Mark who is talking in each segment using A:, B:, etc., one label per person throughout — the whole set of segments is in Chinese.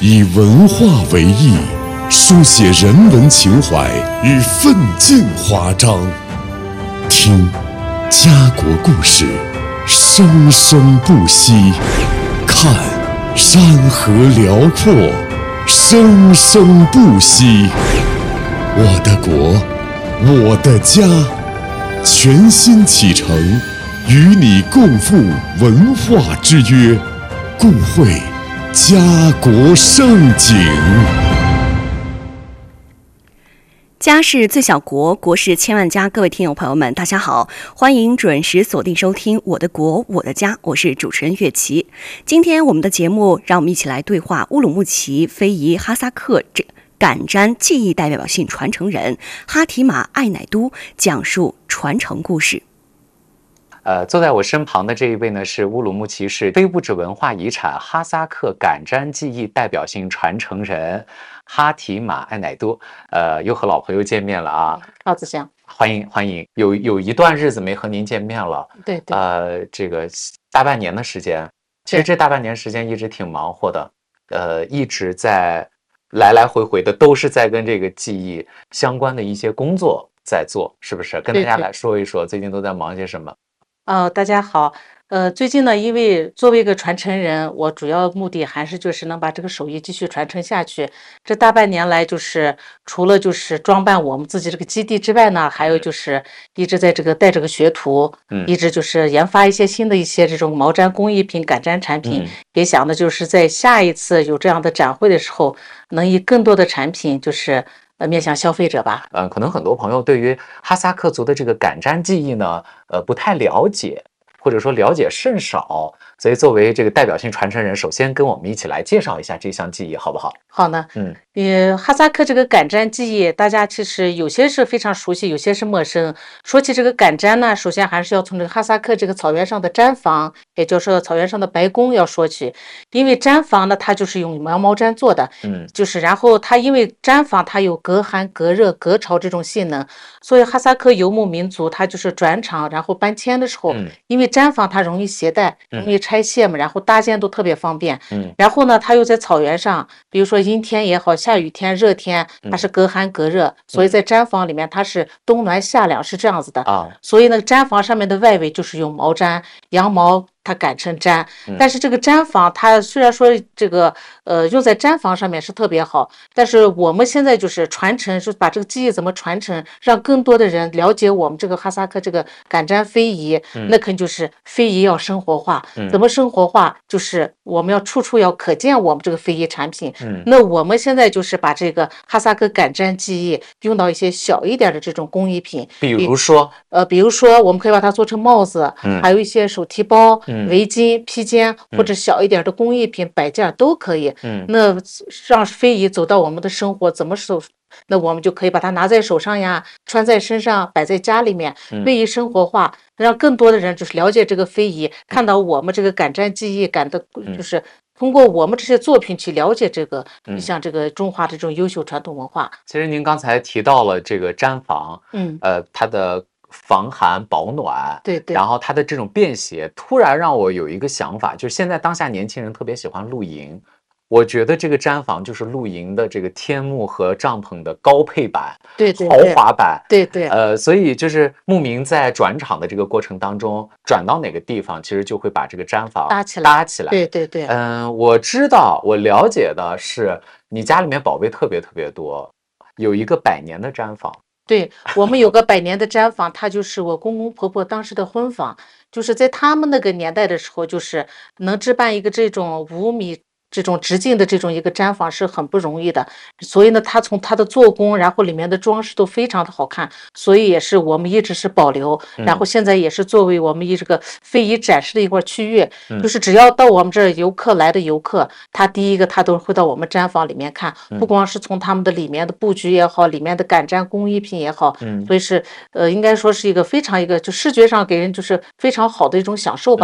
A: 以文化为翼，书写人文情怀与奋进华章。听家国故事，生生不息；看山河辽阔，生生不息。我的国，我的家，全新启程，与你共赴文化之约，共绘家国盛景。
B: 家是最小国，国是千万家。各位听友朋友们，大家好，欢迎准时锁定收听《我的国我的家》，我是主持人岳琪。今天我们的节目，让我们一起来对话乌鲁木齐非遗哈萨克赶毡技艺代表性传承人哈提玛艾乃都，讲述传承故事。
C: 坐在我身旁的这一位呢，是乌鲁木齐市非物质文化遗产哈萨克赶毡技艺代表性传承人哈提玛艾乃都。又和老朋友见面了啊，
D: 赵子祥，
C: 欢迎欢迎。有一段日子没和您见面了，
D: 对，
C: 这个大半年的时间，其实这大半年时间一直挺忙活的，一直在来来回回的都是在跟这个技艺相关的一些工作在做，是不是？跟大家来说一说最近都在忙些什么？
D: 大家好，最近呢，因为作为一个传承人，我主要目的还是就是能把这个手艺继续传承下去。这大半年来，就是除了就是装扮我们自己这个基地之外呢，还有就是一直在这个带这个学徒，一直就是研发一些新的一些这种毛毡工艺品、赶毡产品，也想的就是在下一次有这样的展会的时候，能以更多的产品就是面向消费者吧。
C: 可能很多朋友对于哈萨克族的这个赶毡技艺呢，不太了解，或者说了解甚少，所以作为这个代表性传承人，首先跟我们一起来介绍一下这项技艺，好不好？
D: 好呢，哈萨克这个赶毡技艺，大家其实有些是非常熟悉，有些是陌生。说起这个赶毡呢，首先还是要从这个哈萨克这个草原上的毡房，也就是说草原上的白工要说起。因为毡房呢，它就是用羊毛毡做的，就是然后它因为毡房它有隔寒、隔热、隔潮这种性能，所以哈萨克游牧民族它就是转场然后搬迁的时候，因为毡房它容易携带、容易拆卸嘛，然后搭建都特别方便。然后呢，它又在草原上，比如说阴天也好，下雨天、热天，它是隔寒隔热，所以在毡房里面它是冬暖夏凉，是这样子的啊。所以呢，毡房上面的外围就是用毛毡、羊毛。它赶成毡，但是这个毡房它虽然说这个用在毡房上面是特别好，但是我们现在就是传承，是把这个技艺怎么传承，让更多的人了解我们这个哈萨克这个赶毡非遗，那肯定就是非遗要生活化。怎么生活化？就是我们要处处要可见我们这个非遗产品。那我们现在就是把这个哈萨克赶毡技艺用到一些小一点的这种工艺品，比如说我们可以把它做成帽子，还有一些手提包。围巾、披肩或者小一点的工艺品摆件都可以。那让非遗走到我们的生活，怎么手？那我们就可以把它拿在手上呀，穿在身上，摆在家里面，非遗生活化，让更多的人就是了解这个非遗，看到我们这个赶毡技艺，就是通过我们这些作品去了解这个，像这个中华这种优秀传统文化。
C: 其实您刚才提到了这个毡房，它的防寒保暖，
D: 对，
C: 然后它的这种便携，突然让我有一个想法，就是现在当下年轻人特别喜欢露营，我觉得这个毡房就是露营的这个天幕和帐篷的高配版，
D: 对，
C: 豪华版，
D: 对，
C: 所以就是牧民在转场的这个过程当中，转到哪个地方，其实就会把这个毡房搭起来，
D: 对，
C: 我知道，我了解的是你家里面宝贝特别特别多，有一个100年的毡房。
D: 对，我们有个100年的毡房，它就是我公公婆婆当时的婚房，就是在他们那个年代的时候，就是能置办一个这种5米这种直径的这种一个毡房是很不容易的，所以呢，它从它的做工，然后里面的装饰都非常的好看，所以也是我们一直是保留，然后现在也是作为我们这个非遗展示的一块区域，就是只要到我们这儿来的游客，他第一个他都会到我们毡房里面看，不光是从他们的里面的布局也好，里面的赶毡工艺品也好，所以是应该说是一个非常就视觉上给人就是非常好的一种享受吧。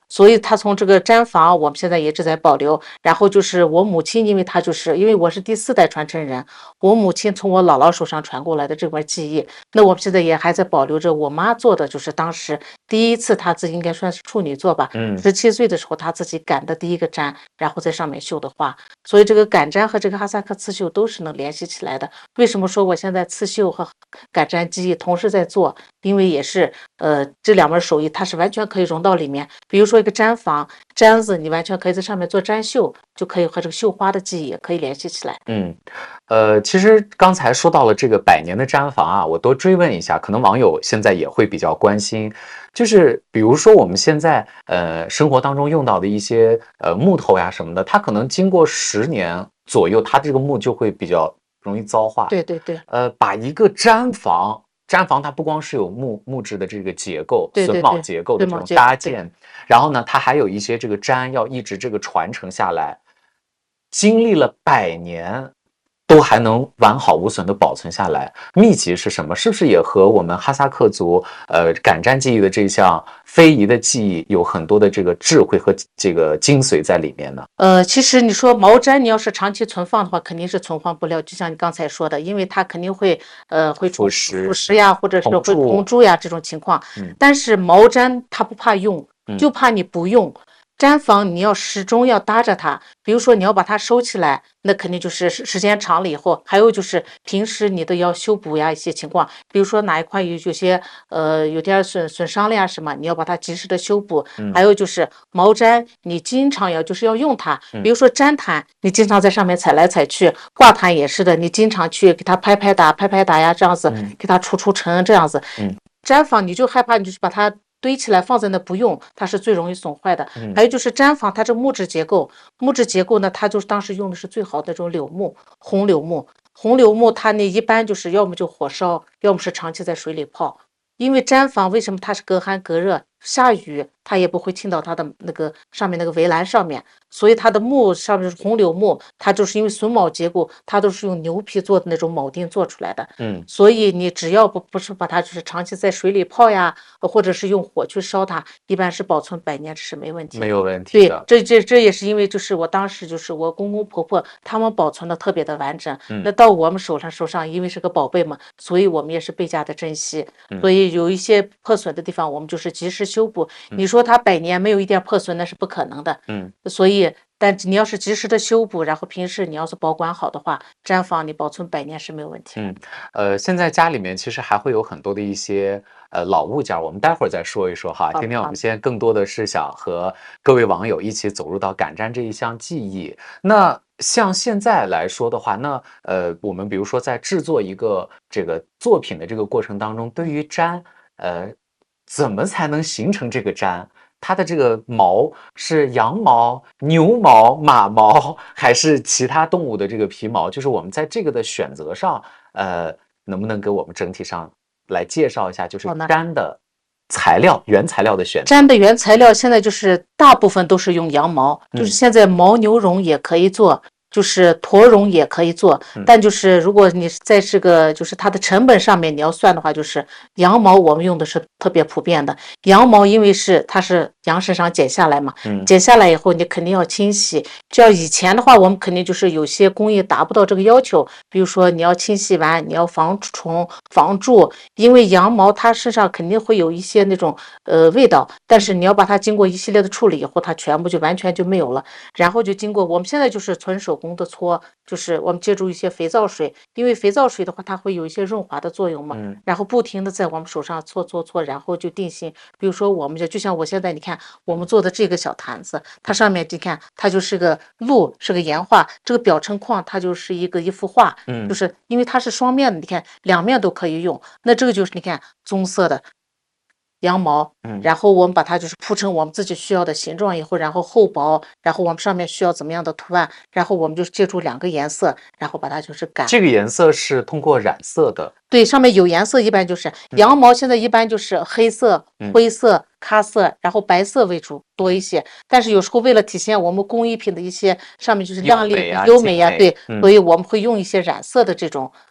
D: 所以它从这个毡房我们现在也一直在保留。然后就是我母亲，因为我是第4代传承人，我母亲从我姥姥手上传过来的这块技艺，那我们现在也还在保留着我妈做的，就是当时第一次她自己应该算是处女座吧，17岁的时候她自己赶的第一个毡，然后在上面绣的花。所以这个赶毡和这个哈萨克刺绣都是能联系起来的。为什么说我现在刺绣和赶毡技艺同时在做？因为也是这2门手艺它是完全可以融到里面。比如说一个毡房，毡子你完全可以在上面做毡绣，就可以和这个绣花的技艺也可以联系起来。
C: 其实刚才说到了这个100年的毡房啊，我多追问一下，可能网友现在也会比较关心，就是比如说我们现在生活当中用到的一些木头呀什么的，它可能经过10年左右，它这个木就会比较容易糟化。
D: 对对对。
C: 把一个毡房它不光是有木质的这个结构，
D: 对对对，
C: 榫卯结构的这种搭建，然后呢，它还有一些这个毡要一直这个传承下来，经历了100年。都还能完好无损的保存下来，秘籍是什么？是不是也和我们哈萨克族赶毡技艺的这项非遗的技艺有很多的这个智慧和这个精髓在里面呢？
D: 其实你说毛毡，你要是长期存放的话，肯定是存放不了。就像你刚才说的，因为它肯定会
C: 腐蚀
D: 呀，或者是会虫蛀呀这种情况。但是毛毡它不怕用，就怕你不用。毡房你要始终要搭着它，比如说你要把它收起来，那肯定就是时间长了以后，还有就是平时你都要修补呀一些情况，比如说哪一块有些有点损伤了呀什么，你要把它及时的修补。还有就是毛毡，你经常要用它，比如说毡毯，你经常在上面踩来踩去，挂毯也是的，你经常去给它拍拍打呀，这样子给它除尘这样子。毡房你就害怕，你就是把它堆起来放在那不用，它是最容易损坏的。还有就是毡房，它这木质结构呢，它就是当时用的是最好的这种柳木，红柳木它那一般就是要么就火烧，要么是长期在水里泡。因为毡房为什么它是隔寒隔热，下雨它也不会浸到它的那个上面那个围栏上面，所以它的木上面是红柳木，它就是因为榫卯结构，它都是用牛皮做的那种铆钉做出来的。所以你只要不是把它就是长期在水里泡呀，或者是用火去烧它，一般是保存100年是没问题的。
C: 没有问题的。
D: 对，这也是因为就是我当时就是我公公婆婆他们保存的特别的完整，那到我们手上，因为是个宝贝嘛，所以我们也是倍加的珍惜。所以有一些破损的地方，我们就是及时修补。你说它100年没有一点破损，那是不可能的。所以但你要是及时的修补，然后平时你要是保管好的话，毡房你保存100年是没有问题。
C: 现在家里面其实还会有很多的一些老物件，我们待会儿再说一说哈。今天我们先更多的是想和各位网友一起走入到赶毡这一项技艺。那像现在来说的话，那我们比如说在制作一个这个作品的这个过程当中，对于毡怎么才能形成这个毡？它的这个毛是羊毛、牛毛、马毛，还是其他动物的这个皮毛？就是我们在这个的选择上，能不能给我们整体上来介绍一下，就是毡的原材料的选择？
D: 毡的原材料现在就是大部分都是用羊毛，就是现在牦牛绒也可以做。就是驼绒也可以做，但就是如果你在这个就是它的成本上面你要算的话，就是羊毛我们用的是特别普遍的。羊毛因为它是羊身上剪下来嘛，剪下来以后你肯定要清洗。就要以前的话，我们肯定就是有些工艺达不到这个要求，比如说你要清洗完，你要防虫防蛀，因为羊毛它身上肯定会有一些那种味道，但是你要把它经过一系列的处理以后，它全部就完全就没有了。然后就经过我们现在就是纯手工的搓，就是我们借助一些肥皂水，因为肥皂水的话它会有一些润滑的作用嘛，然后不停的在我们手上搓，然后就定型。比如说我们就像我现在你看我们做的这个小坛子，它上面你看它就是个鹿，是个岩画，这个表层框它就是一幅画，就是因为它是双面的，你看两面都可以用。那这个就是你看棕色的羊毛，然后我们把它就是铺成我们自己需要的形状以后，然后厚薄，然后我们上面需要怎么样的图案，然后我们就借助2个颜色，然后把它就是赶。
C: 这个颜色是通过染色的。
D: 对，上面有颜色，一般就是羊毛，现在一般就是黑色、灰色、咖色，然后白色为主多一些。但是有时候为了体现我们工艺品的一些上面就是亮丽优美呀，对，所以我们会用一些染色的这种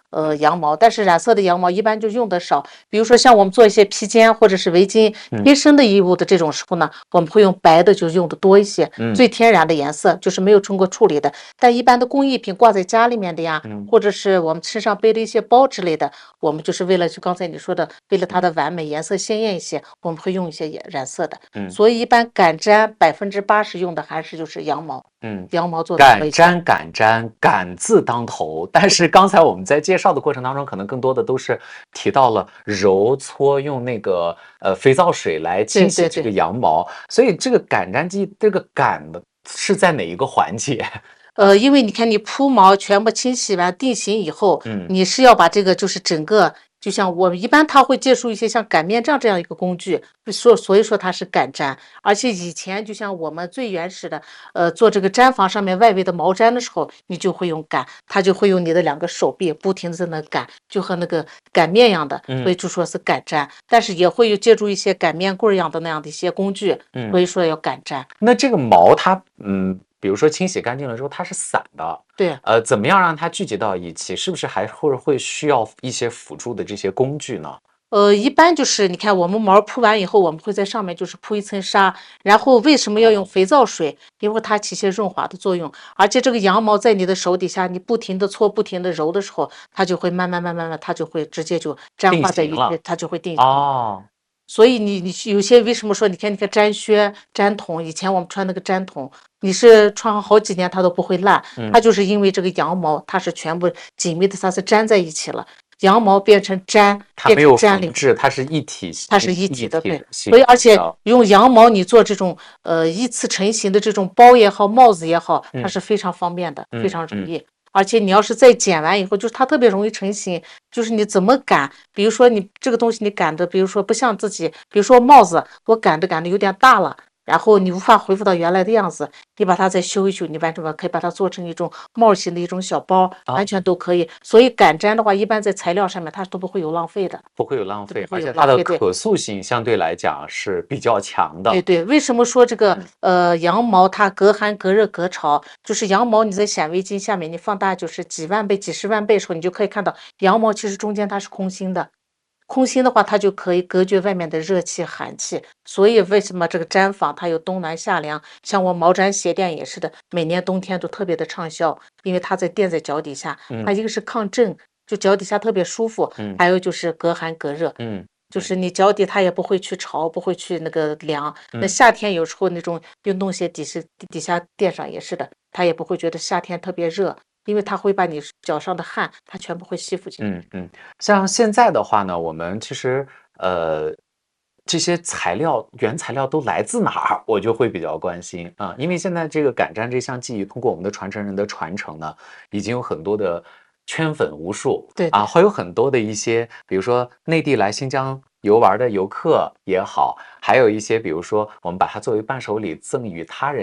D: 羊毛，但是染色的羊毛一般就用的少。比如说像我们做一些披肩或者是围巾贴身的衣物的这种时候呢，我们会用白的，就用的多一些，最天然的颜色，就是没有经过处理的。但一般的工艺品挂在家里面的呀，或者是我们身上背的一些包之类的，我们就是为了就刚才你说的，为了它的完美，颜色鲜艳一些，我们会用一些染色的。所以一般赶毡80%用的还是就是羊毛。羊毛做的
C: 赶毡，赶字当头。但是刚才我们在介绍的过程当中，可能更多的都是提到了揉搓，用那个肥皂水来清洗这个羊毛。所以这个赶毡机，这个赶的是在哪一个环节？
D: 因为你看你铺毛全部清洗完定型以后，你是要把这个就是整个，就像我们一般他会借助一些像擀面杖这样一个工具，所以说它是赶毡。而且以前就像我们最原始的，做这个毡房上面外围的毛毡的时候，你就会用赶，它就会用你的2个手臂不停的在那赶，就和那个擀面一样的，所以就说是赶毡。但是也会有借助一些擀面棍一样的那样的一些工具，所以说要赶毡。
C: 那这个毛它比如说清洗干净了之后，它是散的，
D: 对，
C: 怎么样让它聚集到一起？是不是还会需要一些辅助的这些工具呢？
D: 一般就是你看我们毛铺完以后，我们会在上面就是铺一层纱，然后为什么要用肥皂水？因为它起些润滑的作用，而且这个羊毛在你的手底下，你不停的搓、不停的揉的时候，它就会慢慢，它就会直接就粘化在一起，它就会定型。
C: 哦。
D: 所以你有些为什么说你看毡靴、毡筒，以前我们穿那个毡筒，你是穿上好几年它都不会烂，它就是因为这个羊毛它是全部紧密的，它是粘在一起了。羊毛变成毡，
C: 它没有缝制，它是一体，
D: 它是一体的，对。所以而且用羊毛你做这种一次成型的这种包也好，帽子也好，它是非常方便的，非常容易。而且你要是再剪完以后，就是它特别容易成型，就是你怎么擀，比如说你这个东西你擀的，比如说不像自己，比如说帽子，我擀的有点大了。然后你无法恢复到原来的样子，你把它再修一修，你完全可以把它做成一种帽型的一种小包，完全都可以。所以赶毡的话，一般在材料上面它都不会有浪费的，
C: 不会有浪费，而且它的可塑性相对来讲是比较强的。
D: 对，为什么说这个羊毛它隔寒隔热隔潮？就是羊毛你在显微镜下面你放大就是几万倍、几十万倍的时候，你就可以看到羊毛其实中间它是空心的。空心的话，它就可以隔绝外面的热气、寒气。所以为什么这个毡房它有冬暖夏凉？像我毛毡鞋垫也是的，每年冬天都特别的畅销，因为它垫在脚底下，它一个是抗震，就脚底下特别舒服，还有就是隔寒隔热，就是你脚底它也不会去潮，不会去那个凉。那夏天有时候那种运动鞋底下垫上也是的，它也不会觉得夏天特别热。因为它会把你脚上的汗，它全部会吸附进去。
C: 像现在的话呢，我们其实这些原材料都来自哪儿，我就会比较关心啊，因为现在这个赶毡这项技艺，通过我们的传承人的传承呢，已经有很多的圈粉无数，
D: 对
C: 会有很多的一些，比如说内地来新疆游玩的游客也好，还有一些比如说我们把它作为伴手礼赠予他人。